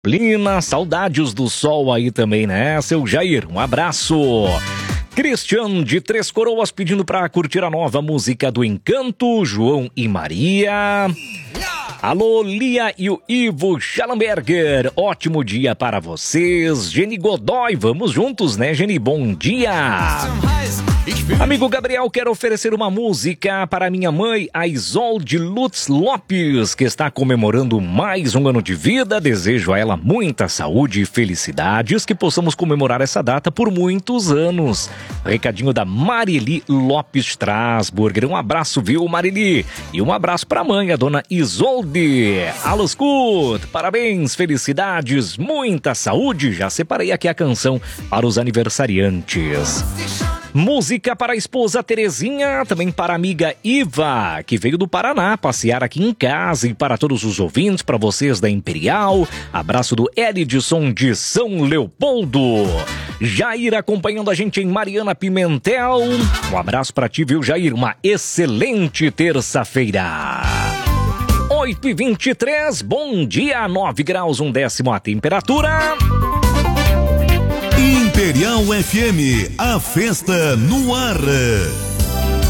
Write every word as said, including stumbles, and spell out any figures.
Plina, saudades do sol aí também, né, seu Jair? Um abraço. Cristian de Três Coroas pedindo pra curtir a nova música do Encanto, João e Maria. Alô, Lia e o Ivo Schallenberger, ótimo dia para vocês. Geni Godoy, vamos juntos, né, Geni? Bom dia. Amigo Gabriel, quero oferecer uma música para minha mãe, a Isolde Lutz Lopes, que está comemorando mais um ano de vida. Desejo a ela muita saúde e felicidades, que possamos comemorar essa data por muitos anos. Recadinho da Marili Lopes Strasburger. Um abraço, viu, Marili? E um abraço para a mãe, a dona Isolde. Alô, Scut, parabéns, felicidades, muita saúde. Já separei aqui a canção para os aniversariantes. Música para a esposa Terezinha, também para a amiga Iva, que veio do Paraná passear aqui em casa, e para todos os ouvintes, para vocês da Imperial. Abraço do Elidson de São Leopoldo. Jair acompanhando a gente em Mariana Pimentel. Um abraço para ti, viu, Jair? Uma excelente terça-feira. oito e vinte e três, bom dia, nove graus, um décimo a temperatura. Imperial F M, a festa no ar.